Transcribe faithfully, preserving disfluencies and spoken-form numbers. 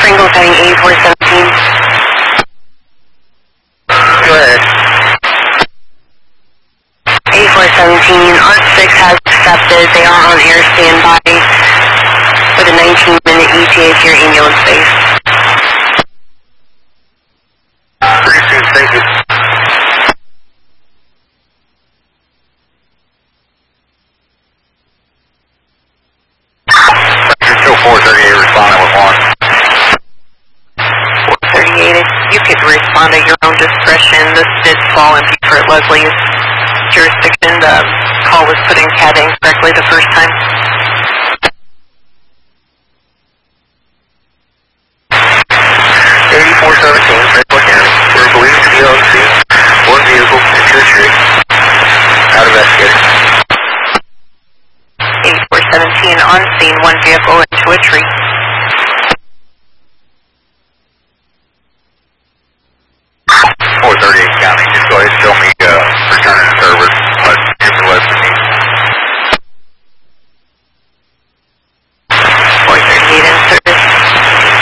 Pringles heading eighty-four seventeen. Go ahead. eighty-four seventeen, ARC six has accepted. They are on air standby with a nineteen minute E T A to your ambulance base. Pretty soon, thank you. Still four thirty-eight responding with one. four thirty-eight, you could respond at your own discretion. This did fall into Kurt Leslie's jurisdiction. The call was put in C A D incorrectly the first time. eighty-four seventeen, Franklin County. We're believed to be on scene. One vehicle into a tree. Out investigating. eighty-four seventeen on scene, one vehicle into a tree.